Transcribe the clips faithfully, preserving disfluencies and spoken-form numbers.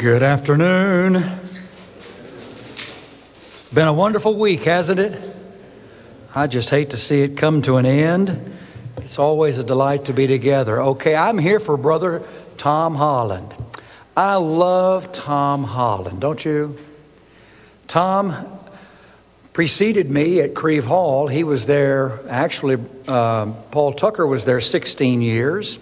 Good afternoon. Been a wonderful week, hasn't it? I just hate to see it come to an end. It's always a delight to be together. Okay, I'm here for Brother Tom Holland. I love Tom Holland, don't you? Tom preceded me at Creve Hall. He was there, actually, uh, Paul Tucker was there sixteen years.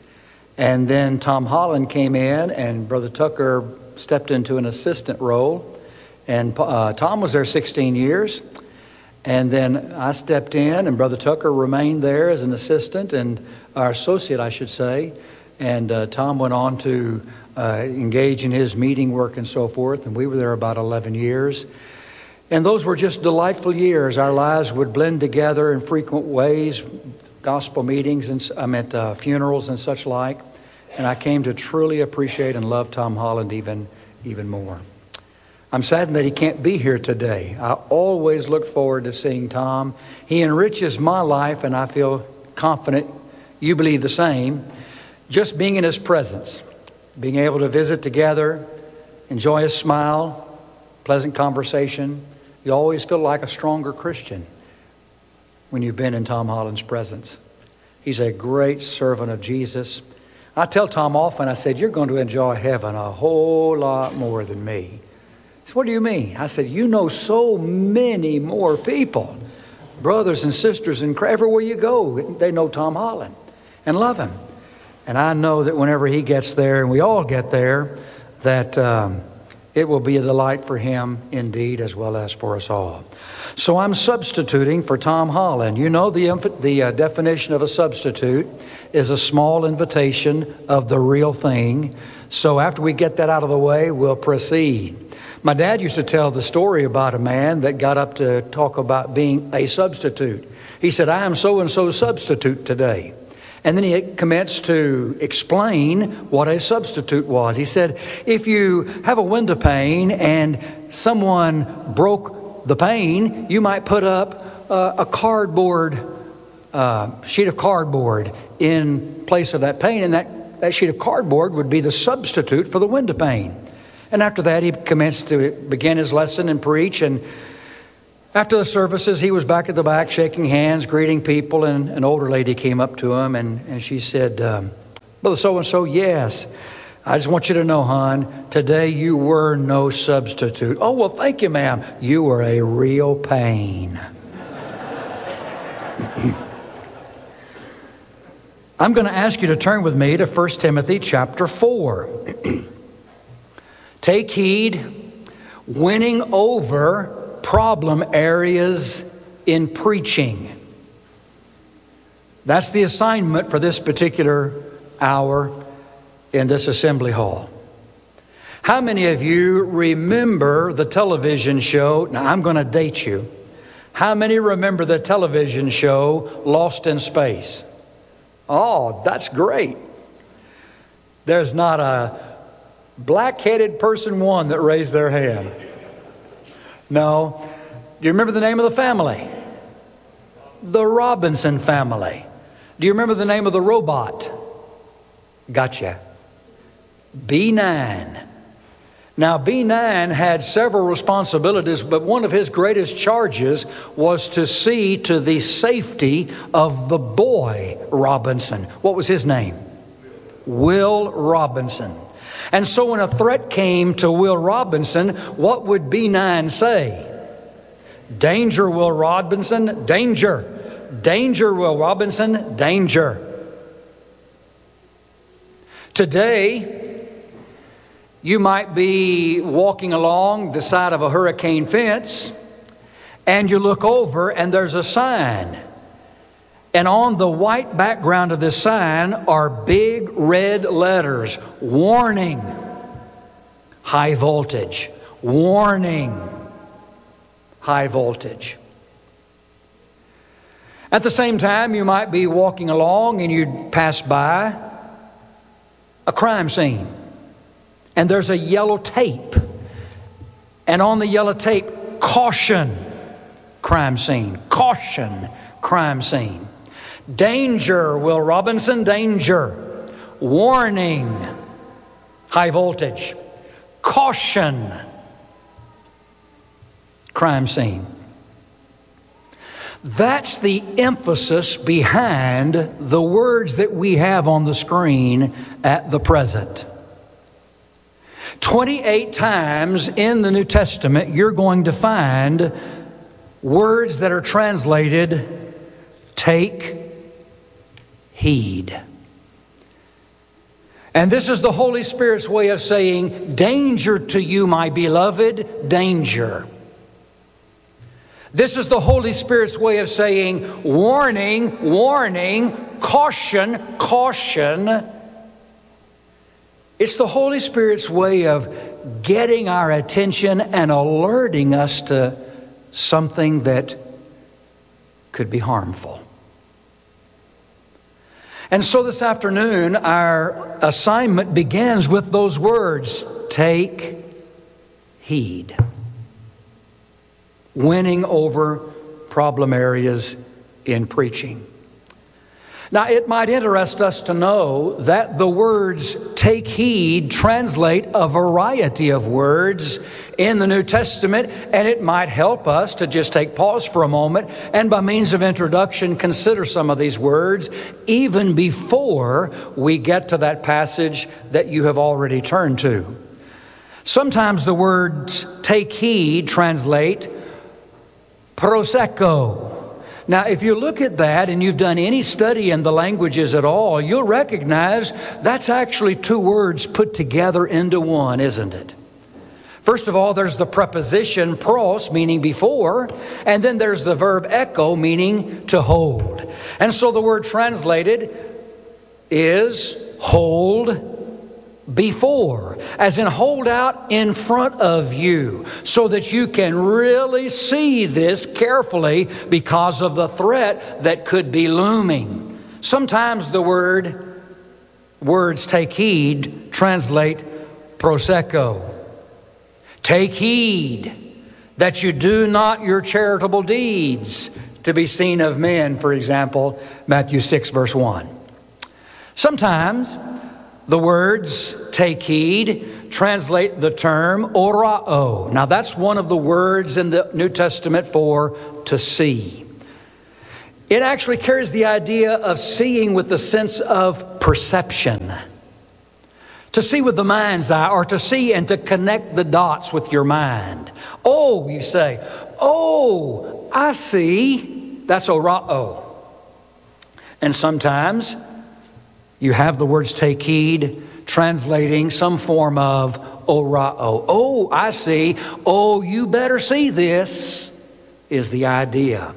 And then Tom Holland came in, and Brother Tucker stepped into an assistant role. And uh, Tom was there sixteen years. And then I stepped in, and Brother Tucker remained there as an assistant, and our associate, I should say. And uh, Tom went on to uh, engage in his meeting work and so forth. And we were there about eleven years. And those were just delightful years. Our lives would blend together in frequent ways. Gospel meetings, and I meant uh, funerals and such like. And I came to truly appreciate and love Tom Holland even, even more. I'm saddened that he can't be here today. I always look forward to seeing Tom. He enriches my life, and I feel confident you believe the same. Just being in his presence, being able to visit together, enjoy his smile, pleasant conversation. You always feel like a stronger Christian when you've been in Tom Holland's presence. He's a great servant of Jesus. I tell Tom often, I said, you're going to enjoy heaven a whole lot more than me. He said, what do you mean? I said, you know so many more people, brothers and sisters, and everywhere you go, they know Tom Holland and love him. And I know that whenever he gets there, and we all get there, that um, it will be a delight for him indeed, as well as for us all. So I'm substituting for Tom Holland. You know the, the uh, definition of a substitute is a small invitation of the real thing. So after we get that out of the way, we'll proceed. My dad used to tell the story about a man that got up to talk about being a substitute. He said, I am so-and-so substitute today. And then he commenced to explain what a substitute was. He said, if you have a window pane and someone broke the pane, you might put up uh, a cardboard, uh, sheet of cardboard in place of that pane, and that, that sheet of cardboard would be the substitute for the window pane. And after that, he commenced to begin his lesson and preach. And after the services, he was back at the back shaking hands, greeting people, and an older lady came up to him, and, and she said, um, Brother so-and-so, yes, I just want you to know, hon, today you were no substitute. Oh, well, thank you, ma'am. You were a real pain. I'm going to ask you to turn with me to First Timothy chapter four. Take heed, winning over problem areas in preaching. That's the assignment for this particular hour in this assembly hall. How many of you remember the television show? Now, I'm going to date you. How many remember the television show Lost in Space? Oh, that's great. There's not a black-headed person one that raised their hand. No. Do you remember the name of the family? The Robinson family. Do you remember the name of the robot? Gotcha. B nine. Now, B nine had several responsibilities, but one of his greatest charges was to see to the safety of the boy Robinson. What was his name? Will Robinson. And so when a threat came to Will Robinson, what would B nine say? Danger, Will Robinson, danger. Danger, Will Robinson, danger. Today, you might be walking along the side of a hurricane fence, and you look over and there's a sign. And on the white background of this sign are big red letters, warning, high voltage, warning, high voltage. At the same time, you might be walking along and you'd pass by a crime scene. And there's a yellow tape. And on the yellow tape, caution, crime scene. Caution, crime scene. Danger, Will Robinson, danger. Warning, high voltage. caution. Crime scene. That's the emphasis behind the words that we have on the screen at the present. twenty-eight times in the New Testament, you're going to find words that are translated, take heed. And this is the Holy Spirit's way of saying, danger to you, my beloved, danger. This is the Holy Spirit's way of saying, warning, warning, caution, caution. It's the Holy Spirit's way of getting our attention and alerting us to something that could be harmful. And so this afternoon, our assignment begins with those words, take heed. Winning over problem areas in preaching. Now, it might interest us to know that the words take heed translate a variety of words in the New Testament, and it might help us to just take pause for a moment and by means of introduction consider some of these words even before we get to that passage that you have already turned to. Sometimes the words take heed translate proseko. Now, if you look at that and you've done any study in the languages at all, you'll recognize that's actually two words put together into one, isn't it? First of all, there's the preposition pros, meaning before, and then there's the verb echo, meaning to hold. And so the word translated is hold before, as in hold out in front of you so that you can really see this carefully because of the threat that could be looming. Sometimes the word words take heed translate proseko. Take heed that you do not your charitable deeds to be seen of men, for example, Matthew six verse one. Sometimes the words take heed translate the term orao. Now that's one of the words in the New Testament for to see. It actually carries the idea of seeing with the sense of perception. To see with the mind's eye, or to see and to connect the dots with your mind. Oh, you say, oh, I see. That's orao. And sometimes you have the words take heed translating some form of orao. Oh, I see. Oh, you better see this is the idea.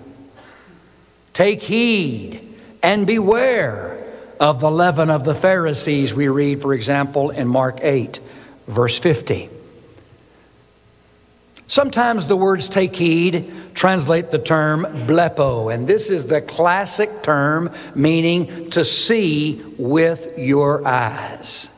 Take heed and beware of the leaven of the Pharisees, we read, for example, in Mark eight, verse fifty. Sometimes the words take heed translate the term blepo, and this is the classic term meaning to see with your eyes.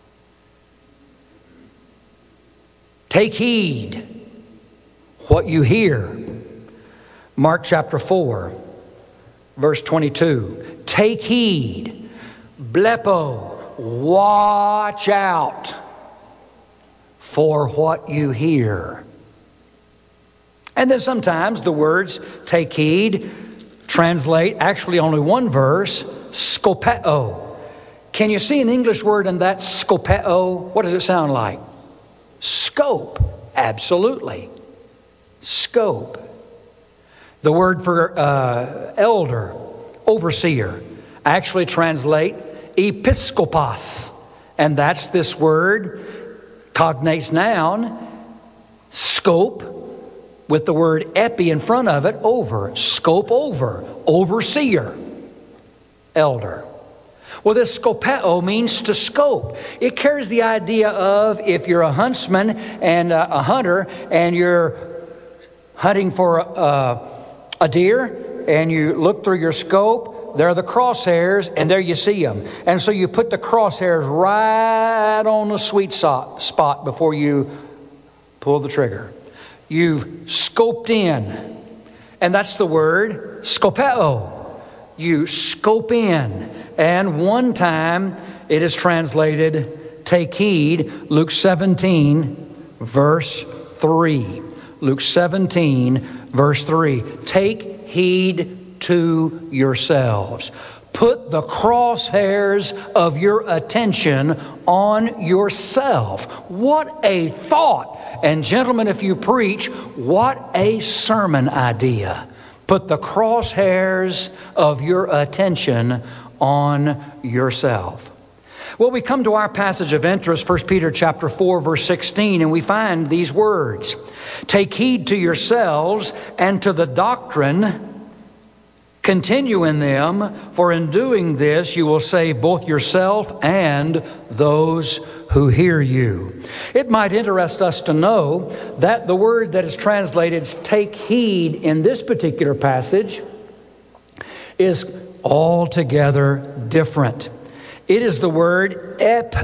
Take heed what you hear. Mark chapter four, verse twenty-two. Take heed. Blepo, watch out for what you hear. And then sometimes the words take heed translate actually only one verse, skopeo. Can you see an English word in that, skopeo? What does it sound like? Scope. Absolutely. Scope. The word for uh, elder, overseer, actually translate episkopos. And that's this word, cognates noun, scope, with the word epi in front of it, over. Scope over. Overseer. Elder. Well, this skopeo means to scope. It carries the idea of if you're a huntsman and uh, a hunter and you're hunting for uh, a deer and you look through your scope, there are the crosshairs, and there you see them. And so you put the crosshairs right on the sweet spot before you pull the trigger. You've scoped in. And that's the word skopeo. You scope in. And one time it is translated take heed. Luke seventeen, verse three. Luke seventeen, verse three. Take heed to yourselves. Put the crosshairs of your attention on yourself. What a thought. And gentlemen, if you preach, what a sermon idea. Put the crosshairs of your attention on yourself. Well, we come to our passage of interest, First Peter chapter four, verse sixteen, and we find these words. Take heed to yourselves and to the doctrine. Continue in them, for in doing this you will save both yourself and those who hear you. It might interest us to know that the word that is translated take heed in this particular passage is altogether different. It is the word ep,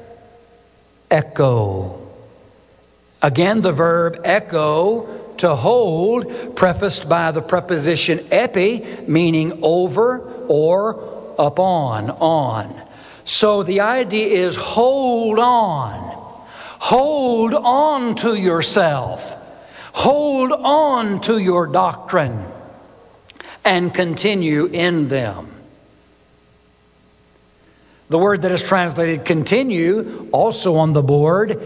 echo. Again, the verb echo, to hold, prefaced by the preposition epi, meaning over or upon, on. So the idea is hold on. Hold on to yourself. Hold on to your doctrine and continue in them. The word that is translated continue, also on the board,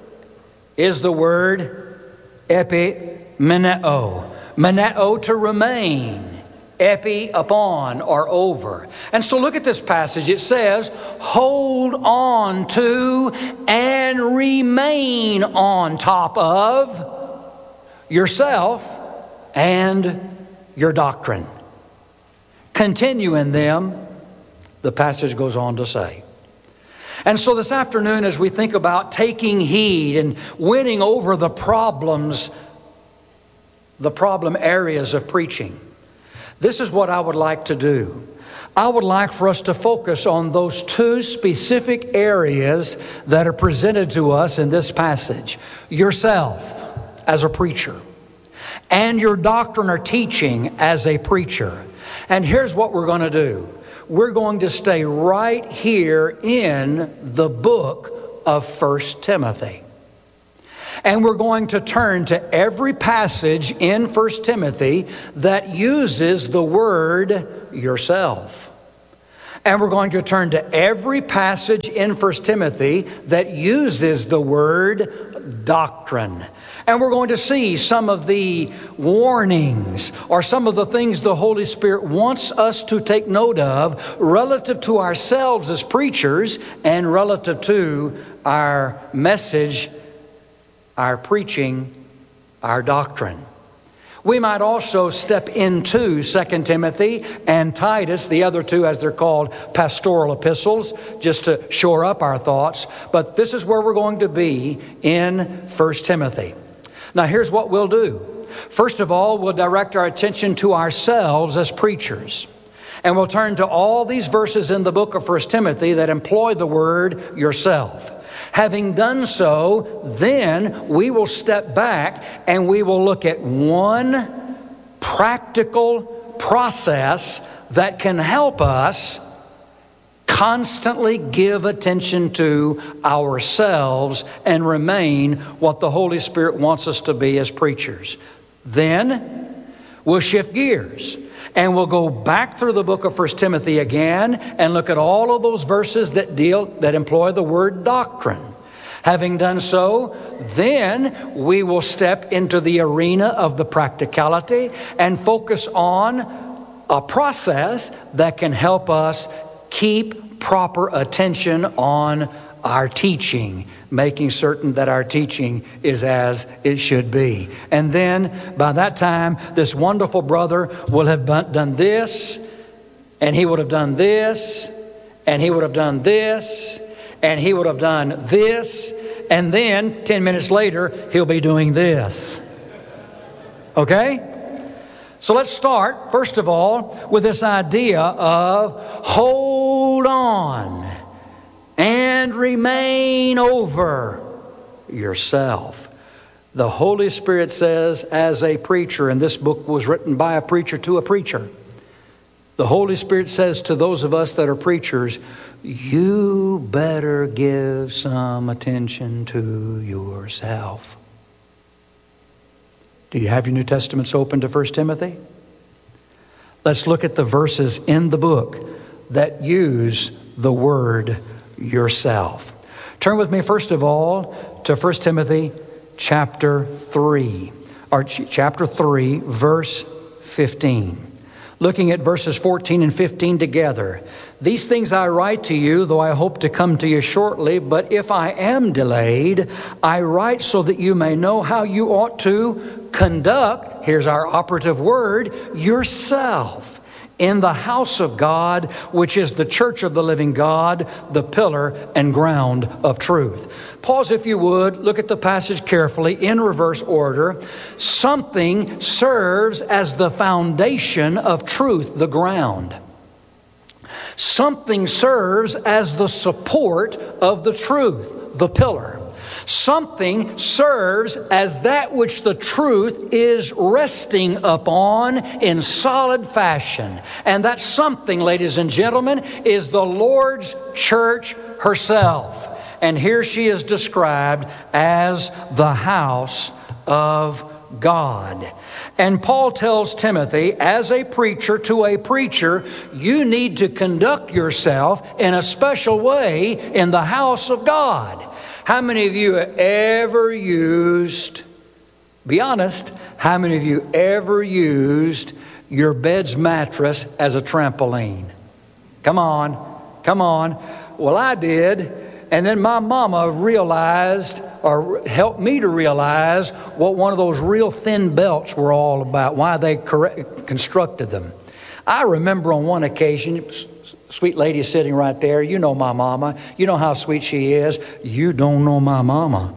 is the word epimeneo. Meneo, to remain. Epi, upon or over. And so look at this passage. It says, hold on to and remain on top of yourself and your doctrine. Continue in them, the passage goes on to say. And so this afternoon, as we think about taking heed and winning over the problems, the problem areas of preaching, this is what I would like to do. I would like for us to focus on those two specific areas that are presented to us in this passage. Yourself as a preacher and your doctrine or teaching as a preacher. And here's what we're going to do. We're going to stay right here in the book of First Timothy. And we're going to turn to every passage in First Timothy that uses the word yourself. And we're going to turn to every passage in First Timothy that uses the word doctrine. And we're going to see some of the warnings or some of the things the Holy Spirit wants us to take note of relative to ourselves as preachers and relative to our message, our preaching, our doctrine. We might also step into Second Timothy and Titus, the other two as they're called pastoral epistles, just to shore up our thoughts. But this is where we're going to be in First Timothy. Now here's what we'll do. First of all, we'll direct our attention to ourselves as preachers. And we'll turn to all these verses in the book of First Timothy that employ the word yourself. Having done so, then we will step back and we will look at one practical process that can help us constantly give attention to ourselves and remain what the Holy Spirit wants us to be as preachers. Then we'll shift gears and we'll go back through the book of First Timothy again and look at all of those verses that deal, that employ the word doctrine. Having done so, then we will step into the arena of the practicality and focus on a process that can help us keep proper attention on our teaching, making certain that our teaching is as it should be. And then by that time, this wonderful brother will have done this, and he would have done this, and he would have done this, and he would have done this, and then ten minutes later, he'll be doing this. Okay? So let's start, first of all, with this idea of hold on and remain over yourself. The Holy Spirit says, as a preacher, and this book was written by a preacher to a preacher, The Holy Spirit says to those of us that are preachers, you better give some attention to yourself. Do you have your New Testaments open to First Timothy? Let's look at the verses in the book that use the word yourself. Turn with me, first of all, to First Timothy chapter three, or chapter three, verse fifteen. Looking at verses fourteen and fifteen together. These things I write to you, though I hope to come to you shortly, but if I am delayed, I write so that you may know how you ought to conduct, here's our operative word, yourself in the house of God, which is the church of the living God, the pillar and ground of truth. Pause if you would, look at the passage carefully in reverse order. Something serves as the foundation of truth, the ground. Something serves as the support of the truth, the pillar. Something serves as that which the truth is resting upon in solid fashion. And that something, ladies and gentlemen, is the Lord's church herself. And here she is described as the house of God. And Paul tells Timothy, as a preacher to a preacher, you need to conduct yourself in a special way in the house of God. How many of you have ever used, be honest, how many of you ever used your bed's mattress as a trampoline? Come on, come on. Well, I did. And then my mama realized, or helped me to realize, what one of those real thin belts were all about, why they correct, constructed them. I remember on one occasion, sweet lady sitting right there, you know my mama, you know how sweet she is. You don't know my mama.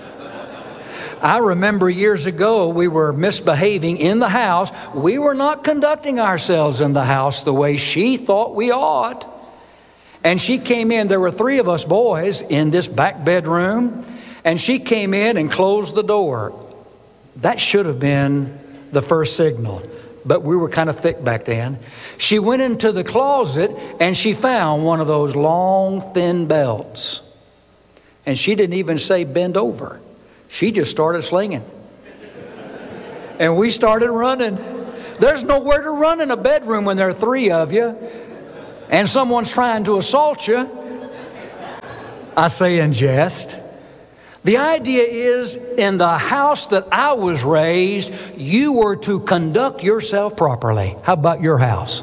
I remember years ago, we were misbehaving in the house. We were not conducting ourselves in the house the way she thought we ought. And she came in, there were three of us boys in this back bedroom, and she came in and closed the door. That should have been the first signal, but we were kind of thick back then. She went into the closet and she found one of those long, thin belts. And she didn't even say bend over. She just started slinging. And we started running. There's nowhere to run in a bedroom when there are three of you and someone's trying to assault you. I say in jest. The idea is, in the house that I was raised, you were to conduct yourself properly. How about your house?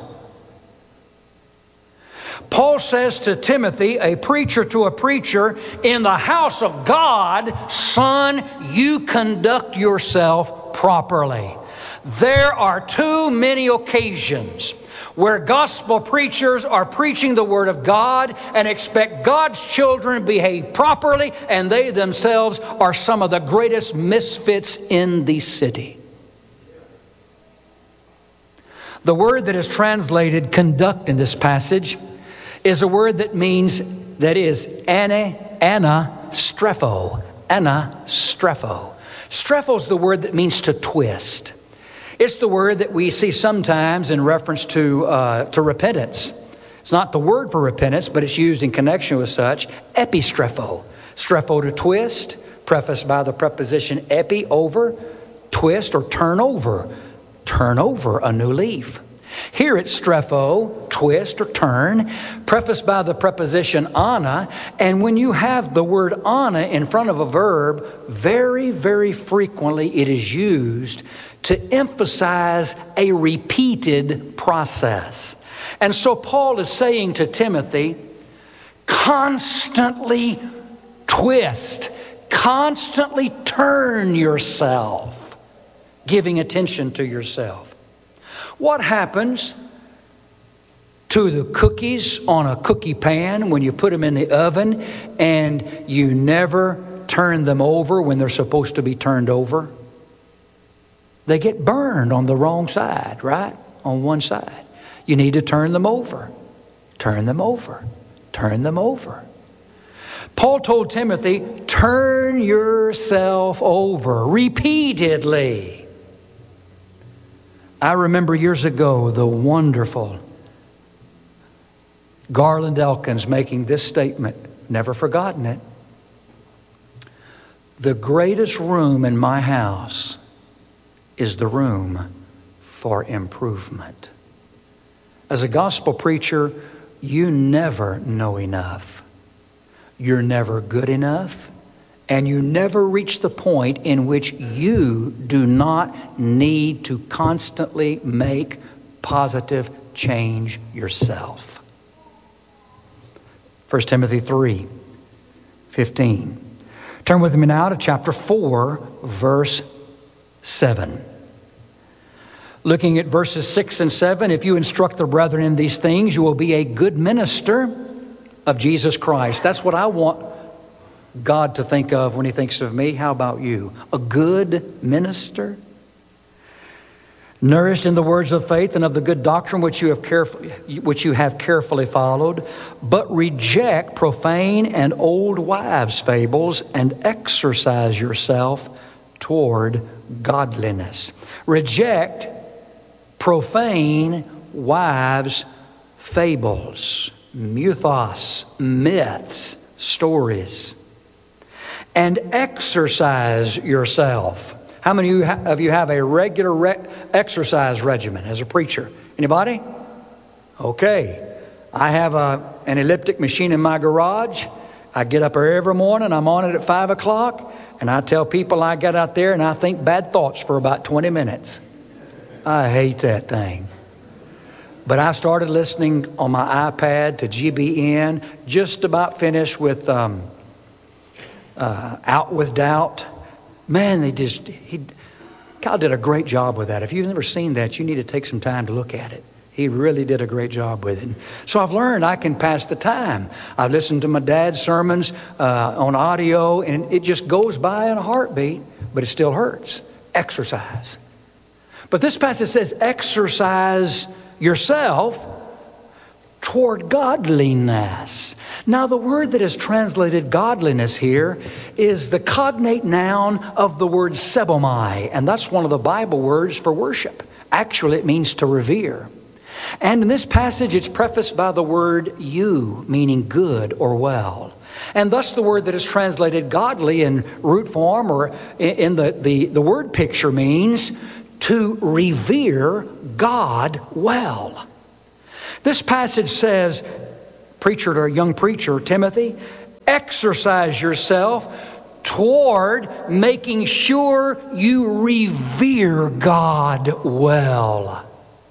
Paul says to Timothy, a preacher to a preacher, in the house of God, son, you conduct yourself properly. There are too many occasions where gospel preachers are preaching the Word of God and expect God's children to behave properly, and they themselves are some of the greatest misfits in the city. The word that is translated conduct in this passage is a word that means, that is, ana, ana, strepho, ana, strepho. Strepho is the word that means to twist. It's the word that we see sometimes in reference to uh, to repentance. It's not the word for repentance, but it's used in connection with such. Epistrepho. Strepho, to twist, prefaced by the preposition epi, over, twist or turn over. Turn over a new leaf. Here it's strepho, twist or turn, prefaced by the preposition ana. And when you have the word ana in front of a verb, very, very frequently it is used to emphasize a repeated process. And so Paul is saying to Timothy, constantly twist, constantly turn yourself, giving attention to yourself. What happens to the cookies on a cookie pan when you put them in the oven and you never turn them over when they're supposed to be turned over? They get burned on the wrong side, right? On one side. You need to turn them over. Turn them over. Turn them over. Paul told Timothy, turn yourself over repeatedly. I remember years ago the wonderful Garland Elkins making this statement, never forgotten it. The greatest room in my house is the room for improvement. As a gospel preacher, you never know enough. You're never good enough, and you never reach the point in which you do not need to constantly make positive change yourself. First Timothy three fifteen. Turn with me now to chapter four, verse seven. Looking at verses six and seven, if you instruct the brethren in these things, you will be a good minister of Jesus Christ. That's what I want God to think of when He thinks of me. How about you? A good minister? Nourished in the words of faith and of the good doctrine which you have carefully, which you have carefully followed, but reject profane and old wives' fables and exercise yourself toward godliness. Reject profane wives' fables, mythos, myths, stories, and exercise yourself. How many of you, ha- of you have a regular re- exercise regimen as a preacher? Anybody? Okay. I have a, an elliptic machine in my garage. I get up every morning. I'm on it at five o'clock. And I tell people I get out there and I think bad thoughts for about twenty minutes. I hate that thing. But I started listening on my iPad to G B N. Just about finished with um, uh, Out With Doubt. Man, they just, he, God did a great job with that. If you've never seen that, you need to take some time to look at it. He really did a great job with it. So I've learned I can pass the time. I've listened to my dad's sermons uh, on audio, and it just goes by in a heartbeat, but it still hurts. Exercise. But this passage says, exercise yourself toward godliness. Now, the word that is translated godliness here is the cognate noun of the word sebomai, and that's one of the Bible words for worship. Actually, it means to revere. And in this passage, it's prefaced by the word you, meaning good or well. And thus the word that is translated godly in root form or in the, the, the word picture means to revere God well. This passage says, preacher to a young preacher, Timothy, exercise yourself toward making sure you revere God well.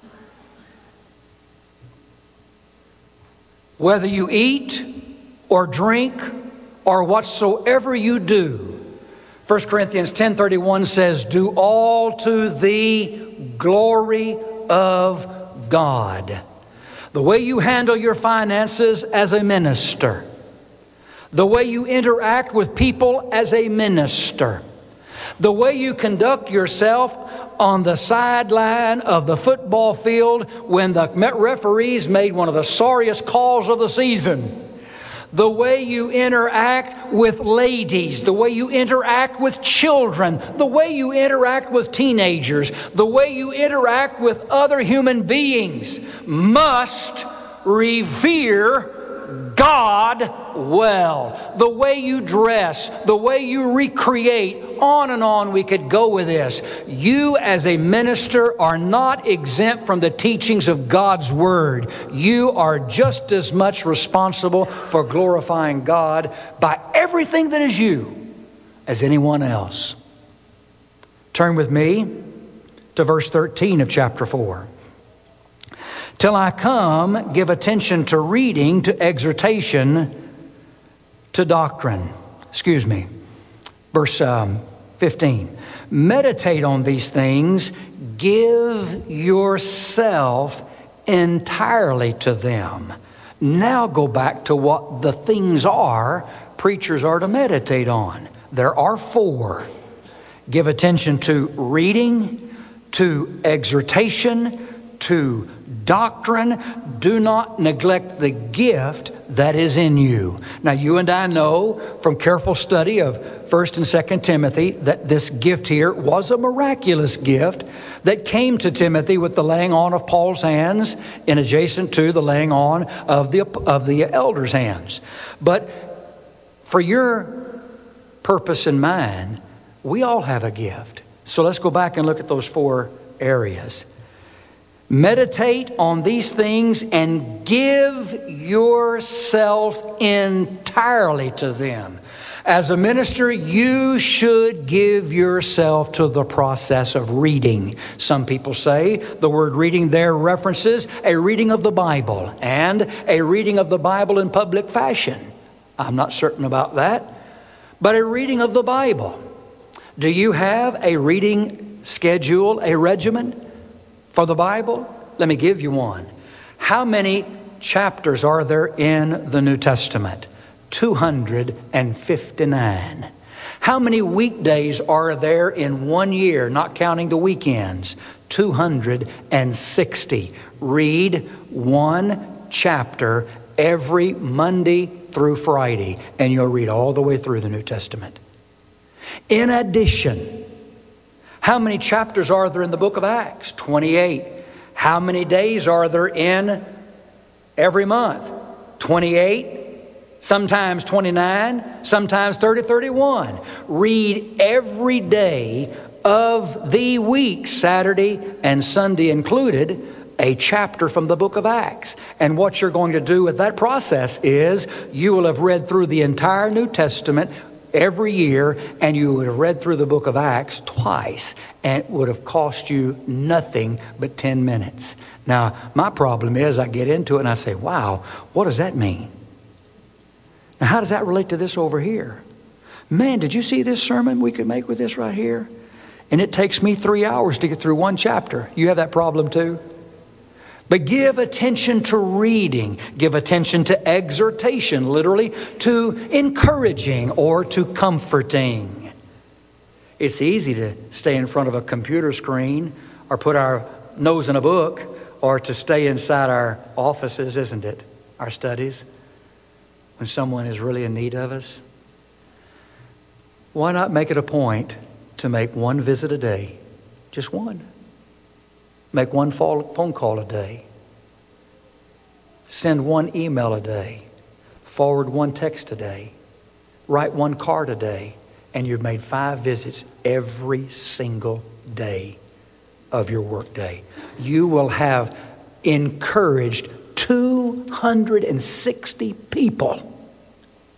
Whether you eat or drink or whatsoever you do, First Corinthians ten thirty-one says, do all to the glory of God. The way you handle your finances as a minister, the way you interact with people as a minister, the way you conduct yourself on the sideline of the football field when the referees made one of the sorriest calls of the season, the way you interact with ladies, the way you interact with children, the way you interact with teenagers, the way you interact with other human beings must revere God well. The way you dress, the way you recreate, on and on we could go with this. You as a minister are not exempt from the teachings of God's Word. You are just as much responsible for glorifying God by everything that is you as anyone else. Turn with me to verse thirteen of chapter four. Till I come, give attention to reading, to exhortation, to doctrine. Excuse me. Verse um, fifteen. Meditate on these things. Give yourself entirely to them. Now go back to what the things are preachers are to meditate on. There are four. Give attention to reading, to exhortation, to doctrine. Do not neglect the gift that is in you. Now, you and I know from careful study of First and Second Timothy that this gift here was a miraculous gift that came to Timothy with the laying on of Paul's hands and adjacent to the laying on of the, of the elders' hands. But for your purpose and mine, we all have a gift. So let's go back and look at those four areas. Meditate on these things and give yourself entirely to them. As a minister, you should give yourself to the process of reading. Some people say the word reading there references a reading of the Bible and a reading of the Bible in public fashion. I'm not certain about that, but a reading of the Bible. Do you have a reading schedule, a regimen for the Bible? Let me give you one. How many chapters are there in the New Testament? two hundred fifty-nine. How many weekdays are there in one year, not counting the weekends? two hundred sixty. Read one chapter every Monday through Friday, and you'll read all the way through the New Testament. In addition, how many chapters are there in the book of Acts? twenty-eight. How many days are there in every month? twenty-eight. Sometimes twenty-nine, sometimes thirty, thirty-one. Read every day of the week, Saturday and Sunday included, a chapter from the book of Acts. And what you're going to do with that process is you will have read through the entire New Testament every year, and you would have read through the book of Acts twice, and it would have cost you nothing but ten minutes. Now, my problem is I get into it and I say, wow, what does that mean? Now, how does that relate to this over here? Man, did you see this sermon we could make with this right here? And it takes me three hours to get through one chapter. You have that problem too? But give attention to reading. Give attention to exhortation, literally to encouraging or to comforting. It's easy to stay in front of a computer screen or put our nose in a book or to stay inside our offices, isn't it? Our studies. When someone is really in need of us. Why not make it a point to make one visit a day? Just one. Make one phone call a day. Send one email a day. Forward one text a day. Write one card a day. And you've made five visits every single day of your work day. You will have encouraged two hundred sixty people